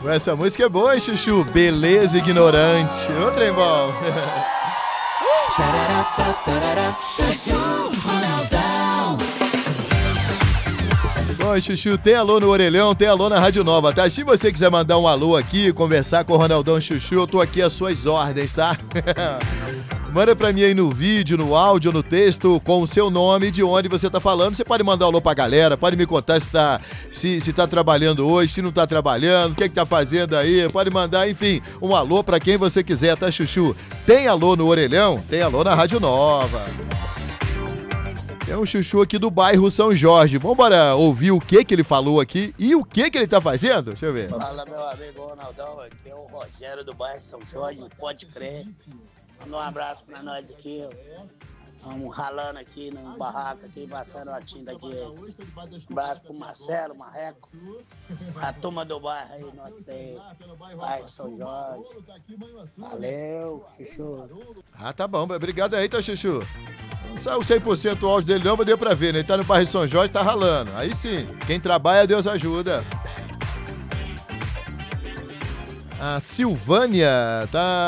Essa música é boa, hein, Chuchu? Beleza ignorante. Ô, trem bom. Bom, Chuchu, tem alô no Orelhão, tem alô na Rádio Nova, tá? Se você quiser mandar um alô aqui, conversar com o Ronaldão Chuchu, eu tô aqui às suas ordens, tá? Manda pra mim aí no vídeo, no áudio, no texto, com o seu nome, de onde você tá falando. Você pode mandar um alô pra galera, pode me contar se tá trabalhando hoje, se não tá trabalhando, o que é que tá fazendo aí. Pode mandar, enfim, um alô pra quem você quiser, tá, Chuchu? Tem alô no Orelhão? Tem alô na Rádio Nova. É um Chuchu aqui do bairro São Jorge. Vamos embora ouvir o que ele falou aqui e o que ele tá fazendo? Deixa eu ver. Fala, meu amigo Ronaldão, aqui é o Rogério do bairro São Jorge, pode crer. Manda um abraço pra nós aqui, vamos ralando aqui no barraco aqui, passando a tinta aqui. Um abraço pro Marcelo, Marreco, a turma do bairro aí, nossa aí, bairro São Jorge. Valeu, Chuchu. Ah, tá bom, obrigado aí, tá, Chuchu? Não saiu 100% o áudio dele não, mas deu pra ver, né? Ele tá no bairro São Jorge, tá ralando. Aí sim, quem trabalha, Deus ajuda. A Silvânia tá